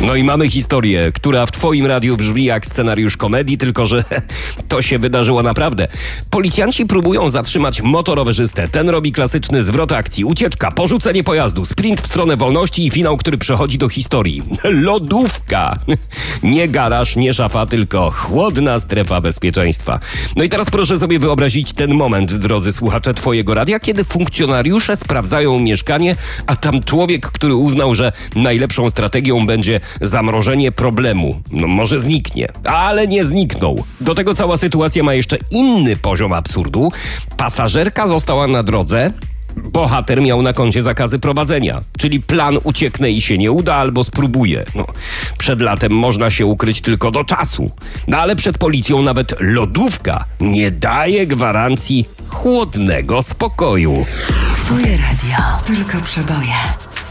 No i mamy historię, która w twoim radiu brzmi jak scenariusz komedii, tylko że to się wydarzyło naprawdę. Policjanci próbują zatrzymać motorowerzystę. Ten robi klasyczny zwrot akcji. Ucieczka, porzucenie pojazdu, sprint w stronę wolności i finał, który przechodzi do historii. Lodówka! Nie garaż, nie szafa, tylko chłodna strefa bezpieczeństwa. No i teraz proszę sobie wyobrazić ten moment, drodzy słuchacze twojego radia, kiedy funkcjonariusze sprawdzają mieszkanie, a tam człowiek, który uznał, że najlepszą strategią będzie zamrożenie problemu. No może zniknie, ale nie zniknął. Do tego cała sytuacja ma jeszcze inny poziom absurdu. Pasażerka została na drodze, bohater miał na koncie zakazy prowadzenia, czyli plan ucieknę i się nie uda albo spróbuję. No, przed latem można się ukryć tylko do czasu. No ale przed policją nawet lodówka nie daje gwarancji chłodnego spokoju. Twoje radio, tylko przeboje.